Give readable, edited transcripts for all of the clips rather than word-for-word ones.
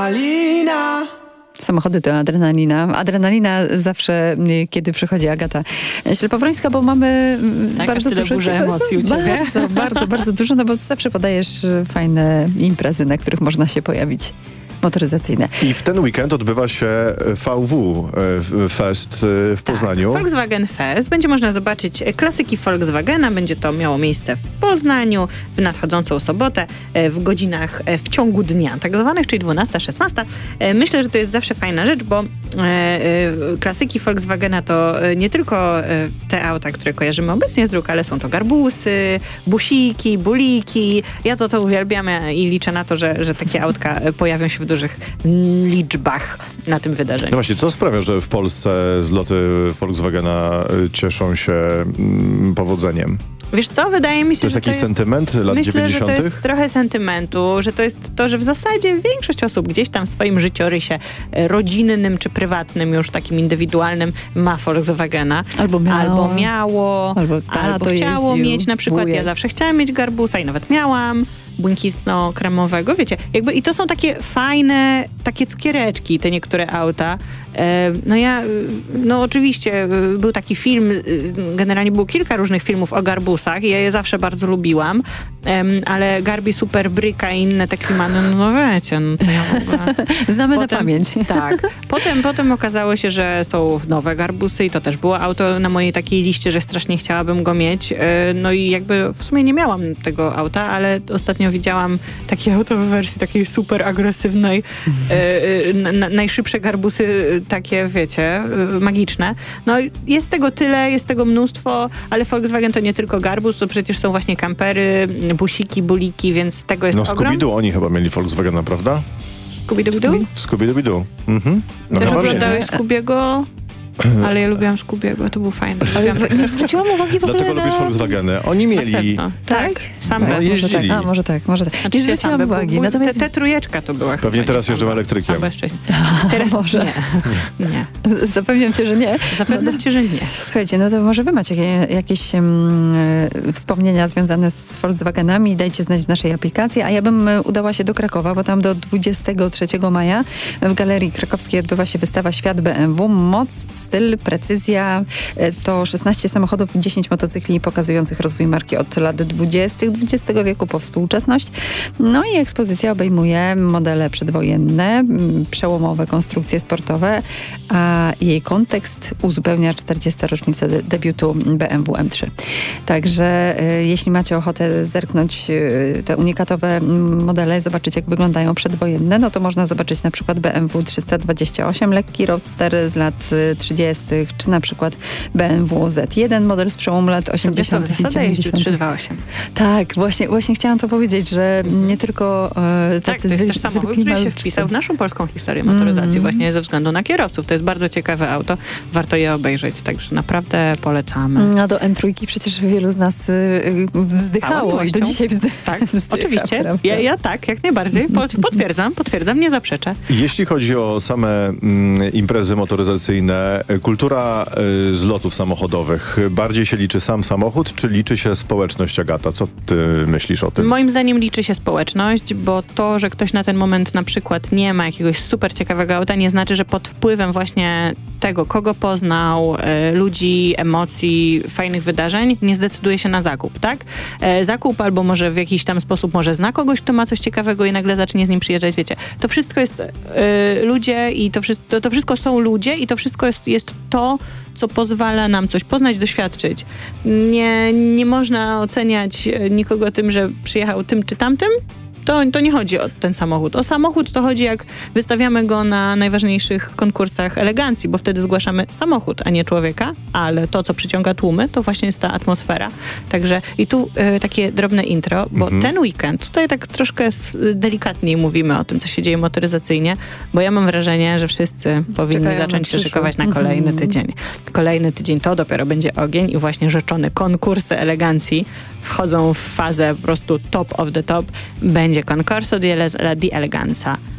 Adrenalina. Samochody to adrenalina. Adrenalina zawsze, kiedy przychodzi Agata Ślepowrońska, bo mamy bardzo dużo emocji u ciebie. Bardzo dużo, no bo zawsze podajesz fajne imprezy, na których można się pojawić. Motoryzacyjne. I w ten weekend odbywa się VW Fest w Poznaniu. Tak, Volkswagen Fest. Będzie można zobaczyć klasyki Volkswagena. Będzie to miało miejsce w Poznaniu w nadchodzącą sobotę w godzinach w ciągu dnia, tak zwanych, czyli 12-16. Myślę, że to jest zawsze fajna rzecz, bo klasyki Volkswagena to nie tylko te auta, które kojarzymy obecnie z dróg, ale są to garbusy, busiki, buliki. Ja to uwielbiam i liczę na to, że takie autka pojawią się w dużych liczbach na tym wydarzeniu. No właśnie, co sprawia, że w Polsce zloty Volkswagena cieszą się powodzeniem? Wiesz co, wydaje mi się, to jest jakiś sentyment lat 90? Myślę, że to jest trochę sentymentu, że to jest to, że w zasadzie większość osób gdzieś tam w swoim życiorysie rodzinnym czy prywatnym, już takim indywidualnym ma Volkswagena. Albo miało, albo chciało mieć. Na przykład ja zawsze chciałam mieć garbusa i nawet miałam błękitno-kremowego, wiecie, jakby i to są takie fajne, takie cukiereczki, te niektóre auta. Oczywiście był taki film, generalnie było kilka różnych filmów o garbusach i ja je zawsze bardzo lubiłam, ale Garbi Super Bryka i inne te klimaty, wiecie, to ja w ogóle... Znamy na pamięć. Tak. Potem okazało się, że są nowe garbusy i to też było auto na mojej takiej liście, że strasznie chciałabym go mieć. No i jakby w sumie nie miałam tego auta, ale ostatnio widziałam takie auto w wersji takiej super agresywnej, najszybsze garbusy, takie, wiecie, magiczne. No jest tego tyle, jest tego mnóstwo, ale Volkswagen to nie tylko garbus, to przecież są właśnie kampery, busiki, buliki, więc tego jest ogrom. Scooby-Doo oni chyba mieli Volkswagena, prawda? Scooby-Doo? Scooby-Doo. Mhm. Też oglądałeś Scoobiego? Ale ja lubiłam Scoobiego, to był fajny. Nie zwróciłam uwagi w ogóle Dlatego lubisz Volkswageny. Oni mieli... Tak? Sam jeździli. Może tak. Znaczy, nie zwróciłam uwagi. Natomiast te trójeczka to była pewnie teraz jeżdżą elektrykiem. Teraz może. Nie. Zapewniam cię, że nie. Zapewniam cię, że nie. Słuchajcie, no to może wy macie jakieś wspomnienia związane z Volkswagenami. Dajcie znać w naszej aplikacji. A ja bym udała się do Krakowa, bo tam do 23 maja w Galerii Krakowskiej odbywa się wystawa Świat BMW. Moc, styl, precyzja. To 16 samochodów i 10 motocykli pokazujących rozwój marki od lat 20. XX wieku po współczesność. No i ekspozycja obejmuje modele przedwojenne, przełomowe konstrukcje sportowe, a jej kontekst uzupełnia 40. rocznicę debiutu BMW M3. Także jeśli macie ochotę zerknąć te unikatowe modele, zobaczyć jak wyglądają przedwojenne, no to można zobaczyć na przykład BMW 328, lekki roadster z lat 30., czy na przykład BMW Z1, model z przełomu lat 80. w zasadzie jeździł 328. Tak, właśnie chciałam to powiedzieć, że nie tylko tacy to jest też samochód, który się wpisał w naszą polską historię motoryzacji właśnie ze względu na kierowców. To jest bardzo ciekawe auto, warto je obejrzeć, także naprawdę polecamy. A do M3 przecież wielu z nas wzdychało i do dzisiaj wzdycha. Tak, oczywiście. Ja tak, jak najbardziej. Potwierdzam, nie zaprzeczę. Jeśli chodzi o same imprezy motoryzacyjne, kultura zlotów samochodowych, bardziej się liczy sam samochód, czy liczy się społeczność, Agata? Co ty myślisz o tym? Moim zdaniem liczy się społeczność, bo to, że ktoś na ten moment na przykład nie ma jakiegoś super ciekawego auta, nie znaczy, że pod wpływem właśnie tego, kogo poznał, ludzi, emocji, fajnych wydarzeń, nie zdecyduje się na zakup, tak? Zakup albo może w jakiś tam sposób może zna kogoś, kto ma coś ciekawego i nagle zacznie z nim przyjeżdżać, wiecie. To wszystko jest ludzie i to wszystko są ludzie i to wszystko jest to, co pozwala nam coś poznać, doświadczyć. Nie można oceniać nikogo tym, że przyjechał tym czy tamtym. To nie chodzi o ten samochód. O samochód to chodzi, jak wystawiamy go na najważniejszych konkursach elegancji, bo wtedy zgłaszamy samochód, a nie człowieka, ale to, co przyciąga tłumy, to właśnie jest ta atmosfera. Także i tu takie drobne intro, bo ten weekend, tutaj tak troszkę delikatniej mówimy o tym, co się dzieje motoryzacyjnie, bo ja mam wrażenie, że wszyscy powinni zacząć się szykować na kolejny tydzień. Kolejny tydzień to dopiero będzie ogień i właśnie rzeczone konkursy elegancji wchodzą w fazę po prostu top of the top. Będzie Concorso di Eleganza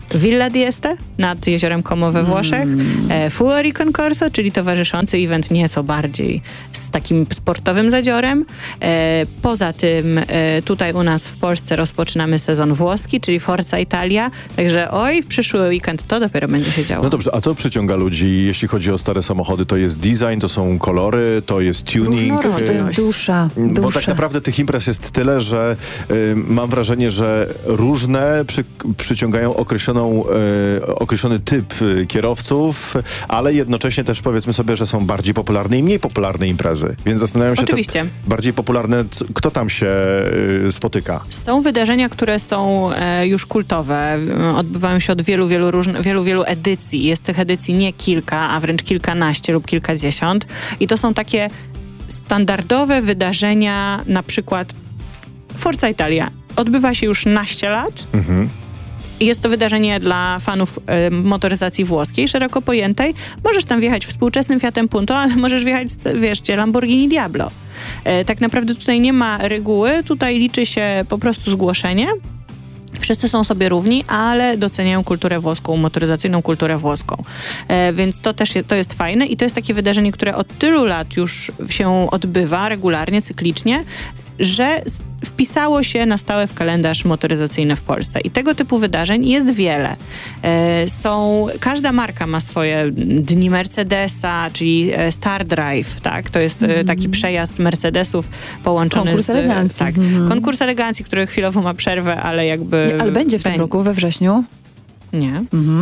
Villa d'Este nad jeziorem Como we Włoszech, Fuori Concorso, czyli towarzyszący event nieco bardziej z takim sportowym zadziorem. Poza tym tutaj u nas w Polsce rozpoczynamy sezon włoski, czyli Forza Italia, także w przyszły weekend to dopiero będzie się działo. No dobrze, a co przyciąga ludzi, jeśli chodzi o stare samochody? To jest design, to są kolory, to jest tuning. Dusza. Bo tak naprawdę tych imprez jest tyle, że mam wrażenie, że różne przyciągają określony typ kierowców, ale jednocześnie też powiedzmy sobie, że są bardziej popularne i mniej popularne imprezy. Więc zastanawiam się, oczywiście, te bardziej popularne, kto tam się spotyka? Są wydarzenia, które są już kultowe. Odbywają się od wielu edycji. Jest tych edycji nie kilka, a wręcz kilkanaście lub kilkadziesiąt. I to są takie standardowe wydarzenia, na przykład Forza Italia. Odbywa się już naście lat. I jest to wydarzenie dla fanów motoryzacji włoskiej, szeroko pojętej. Możesz tam wjechać współczesnym Fiatem Punto, ale możesz wjechać, wierzcie, Lamborghini Diablo. Tak naprawdę tutaj nie ma reguły, tutaj liczy się po prostu zgłoszenie. Wszyscy są sobie równi, ale doceniają kulturę włoską, motoryzacyjną kulturę włoską. Więc to jest fajne i to jest takie wydarzenie, które od tylu lat już się odbywa regularnie, cyklicznie, że wpisało się na stałe w kalendarz motoryzacyjny w Polsce. I tego typu wydarzeń jest wiele. Każda marka ma swoje dni Mercedesa, czyli Star Drive, tak? To jest taki przejazd Mercedesów połączony konkurs elegancji. Tak, konkurs elegancji, który chwilowo ma przerwę, ale jakby... Ale będzie w tym roku, we wrześniu? Nie.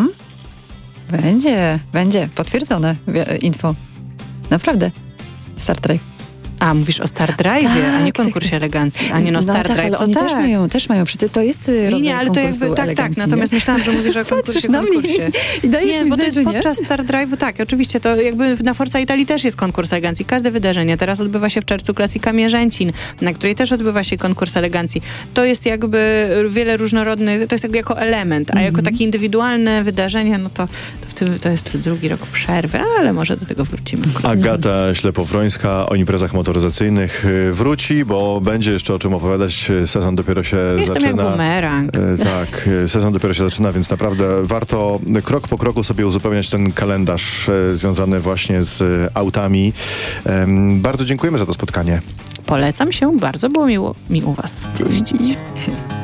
Będzie. Potwierdzone info. Naprawdę. Star Drive. A, mówisz o Star Drive'ie, a nie konkursie elegancji. A nie, Star Drive, ale to oni tak. też mają, przecież to jest rodzaj nie, ale to jakby tak, natomiast myślałam, że mówisz o konkursie. I dajesz mi bo to znać, jest podczas Star Drive'u, tak, oczywiście, to jakby na Forza Italii też jest konkurs elegancji. Każde wydarzenie. Teraz odbywa się w czerwcu Klasika Mierzęcin, na której też odbywa się konkurs elegancji. To jest jakby wiele różnorodnych, to jest jakby jako element, a jako takie indywidualne wydarzenie, no to to jest drugi rok przerwy, ale może do tego wrócimy. Agata Ślepowrońska o imprezach motoryzacyjnych wróci, bo będzie jeszcze o czym opowiadać. Sezon dopiero się zaczyna. Jestem jak bumerang. Tak, sezon dopiero się zaczyna, więc naprawdę warto krok po kroku sobie uzupełniać ten kalendarz związany właśnie z autami. Bardzo dziękujemy za to spotkanie. Polecam się, bardzo było miło mi u was gościć.